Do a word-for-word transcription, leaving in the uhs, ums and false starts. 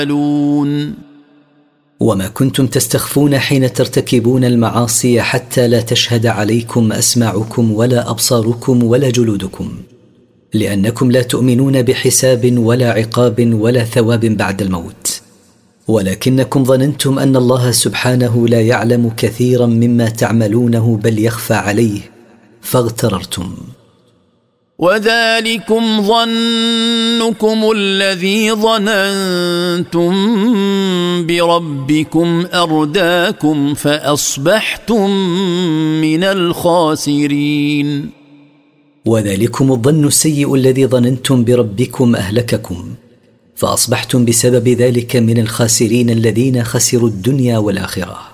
تعملون. وما كنتم تستخفون حين ترتكبون المعاصي حتى لا تشهد عليكم أسماعكم ولا أبصاركم ولا جلودكم، لأنكم لا تؤمنون بحساب ولا عقاب ولا ثواب بعد الموت، ولكنكم ظننتم أن الله سبحانه لا يعلم كثيرا مما تعملونه بل يخفى عليه فاغتررتم. وذلكم ظنكم الذي ظننتم بربكم أرداكم فأصبحتم من الخاسرين. وذلكم الظن السيء الذي ظننتم بربكم أهلككم، فأصبحتم بسبب ذلك من الخاسرين الذين خسروا الدنيا والآخرة.